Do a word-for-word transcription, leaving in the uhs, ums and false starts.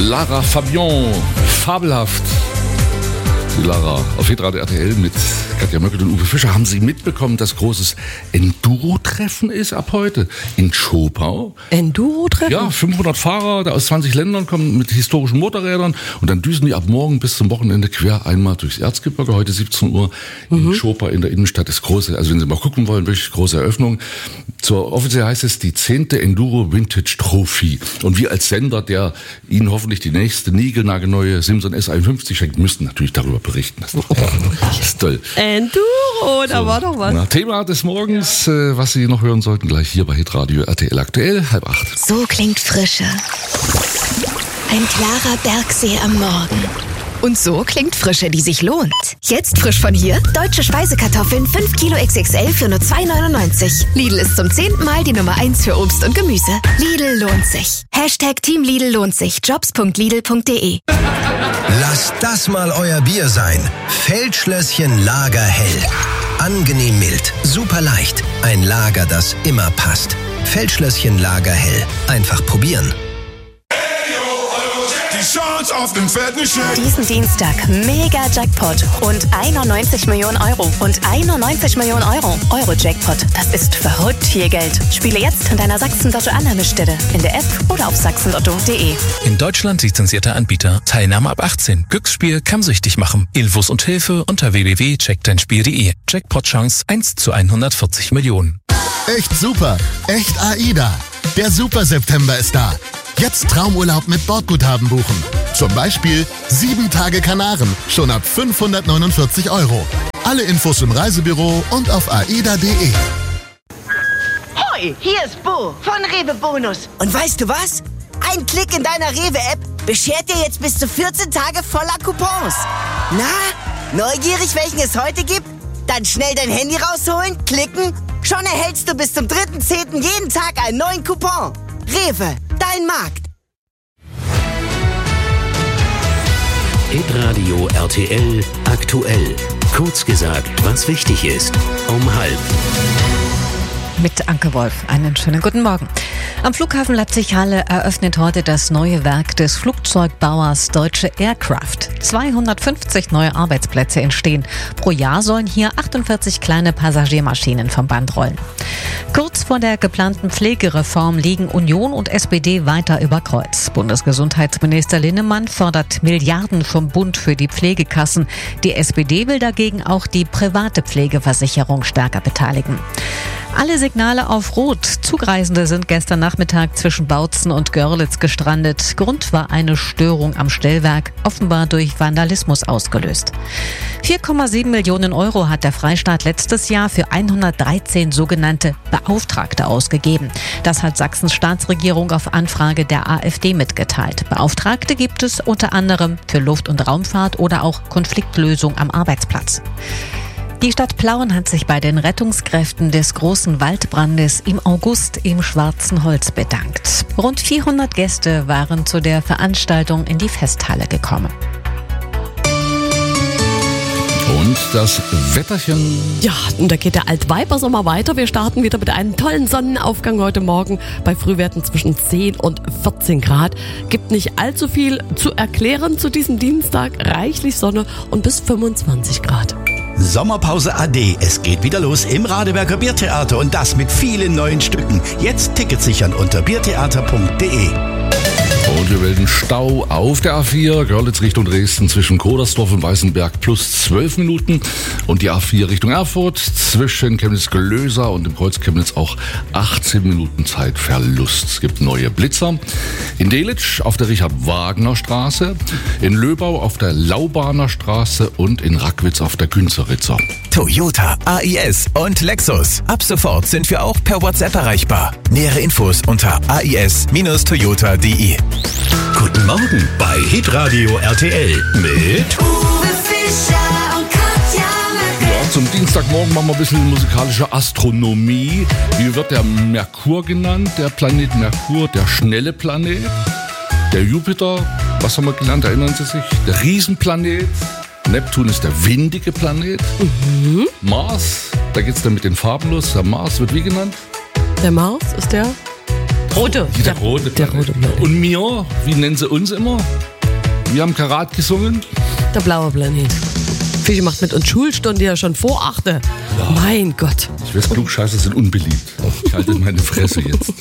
Lara Fabian, fabelhaft. Die Lara auf Hitradio R T L mit Katja Möckelt und Uwe Fischer. Haben Sie mitbekommen, dass großes Enduro-Treffen ist ab heute in Schopau? Enduro-Treffen? Ja, fünfhundert Fahrer, da aus zwanzig Ländern kommen mit historischen Motorrädern und dann düsen die ab morgen bis zum Wochenende quer einmal durchs Erzgebirge. Heute siebzehn Uhr in mhm. Schopau in der Innenstadt. Das große, also wenn Sie mal gucken wollen, wirklich große Eröffnung. Zur offiziell heißt es die zehnte Enduro Vintage Trophy. Und wir als Sender, der Ihnen hoffentlich die nächste niegelnagelneue Simson S einundfünfzig schenkt, müssten natürlich darüber berichten. Das ist, doch, das ist toll. Enduro, da so, war doch was. Na, Thema des Morgens, äh, was Sie noch hören sollten, gleich hier bei Hitradio R T L aktuell, halb acht. So klingt Frische. Ein klarer Bergsee am Morgen. Und so klingt Frische, die sich lohnt. Jetzt frisch von hier, deutsche Speisekartoffeln fünf Kilo X X L für nur zwei neunundneunzig. Lidl ist zum zehnten Mal die Nummer eins für Obst und Gemüse. Lidl lohnt sich. Hashtag Team Lidl lohnt sich. Jobs punkt lidl punkt de. Lasst das mal euer Bier sein. Feldschlösschen Lagerhell. Angenehm mild, super leicht. Ein Lager, das immer passt. Feldschlösschen Lagerhell. Einfach probieren. Auf dem fetten Scheck. Diesen Dienstag mega Jackpot. Rund einundneunzig Millionen Euro. Und einundneunzig Millionen Euro. Euro-Jackpot. Das ist verrückt viel Geld. Spiele jetzt in deiner Sachsen-Lotto-Annahmestelle. In der App oder auf sachsen lotto punkt de. In Deutschland lizenzierter Anbieter. Teilnahme ab achtzehn. Glücksspiel kann süchtig machen. Infos und Hilfe unter w w w punkt check dein spiel punkt de. Jackpot-Chance eins zu hundertvierzig Millionen. Echt super. Echt AIDA. Der Super-September ist da. Jetzt Traumurlaub mit Bordguthaben buchen. Zum Beispiel sieben Tage Kanaren, schon ab fünfhundertneunundvierzig Euro. Alle Infos im Reisebüro und auf aida punkt de. Hoi, hier ist Bo von Rewe Bonus. Und weißt du was? Ein Klick in deiner Rewe-App beschert dir jetzt bis zu vierzehn Tage voller Coupons. Na, neugierig, welchen es heute gibt? Dann schnell dein Handy rausholen, klicken. Schon erhältst du bis zum dritten zehnten jeden Tag einen neuen Coupon. Rewe, dein Markt. Hitradio R T L aktuell. Kurz gesagt, was wichtig ist. Um halb. Mit Anke Wolf. Einen schönen guten Morgen. Am Flughafen Leipzig-Halle eröffnet heute das neue Werk des Flugzeugbauers Deutsche Aircraft. zweihundertfünfzig neue Arbeitsplätze entstehen. Pro Jahr sollen hier achtundvierzig kleine Passagiermaschinen vom Band rollen. Kurz vor der geplanten Pflegereform liegen Union und S P D weiter über Kreuz. Bundesgesundheitsminister Linnemann fordert Milliarden vom Bund für die Pflegekassen. Die S P D will dagegen auch die private Pflegeversicherung stärker beteiligen. Alle Signale auf Rot. Zugreisende sind gestern Nachmittag zwischen Bautzen und Görlitz gestrandet. Grund war eine Störung am Stellwerk, offenbar durch Vandalismus ausgelöst. vier Komma sieben Millionen Euro hat der Freistaat letztes Jahr für hundertdreizehn sogenannte Beauftragte ausgegeben. Das hat Sachsens Staatsregierung auf Anfrage der AfD mitgeteilt. Beauftragte gibt es unter anderem für Luft- und Raumfahrt oder auch Konfliktlösung am Arbeitsplatz. Die Stadt Plauen hat sich bei den Rettungskräften des großen Waldbrandes im August im Schwarzen Holz bedankt. Rund vierhundert Gäste waren zu der Veranstaltung in die Festhalle gekommen. Und das Wetterchen. Ja, und da geht der Altweibersommer weiter. Wir starten wieder mit einem tollen Sonnenaufgang heute Morgen bei Frühwerten zwischen zehn und vierzehn Grad. Gibt nicht allzu viel zu erklären zu diesem Dienstag. Reichlich Sonne und bis fünfundzwanzig Grad. Sommerpause A D. Es geht wieder los im Radeberger Biertheater und das mit vielen neuen Stücken. Jetzt Tickets sichern unter biertheater punkt de. Und wir melden Stau auf der A vier, Görlitz Richtung Dresden zwischen Kodersdorf und Weißenberg plus zwölf Minuten. Und die A vier Richtung Erfurt zwischen Chemnitz-Glöser und dem Kreuz Chemnitz auch achtzehn Minuten Zeitverlust. Es gibt neue Blitzer. In Delitzsch auf der Richard-Wagner-Straße, in Löbau auf der Laubaner Straße und in Rackwitz auf der Günzeritzer. Toyota, A I S und Lexus. Ab sofort sind wir auch per WhatsApp erreichbar. Nähere Infos unter a i s Toyota punkt de. Guten Morgen bei Hitradio R T L mit Uwe Fischer und Katja Möckelt. Ja, zum Dienstagmorgen machen wir ein bisschen musikalische Astronomie. Wie wird der Merkur genannt? Der Planet Merkur, der schnelle Planet. Der Jupiter, was haben wir gelernt? Erinnern Sie sich? Der Riesenplanet. Neptun ist der windige Planet. Mhm. Mars, da geht's dann mit den Farben los. Der Mars wird wie genannt? Der Mars ist der? Rote. Der, der rote Der rote Planet. Und mir, wie nennen sie uns immer? Wir haben Karat gesungen. Der blaue Planet. Fische macht mit uns Schulstunde ja schon vor achte. Ja. Mein Gott. Ich weiß, Klugscheißer sind unbeliebt. Ich halte meine Fresse jetzt.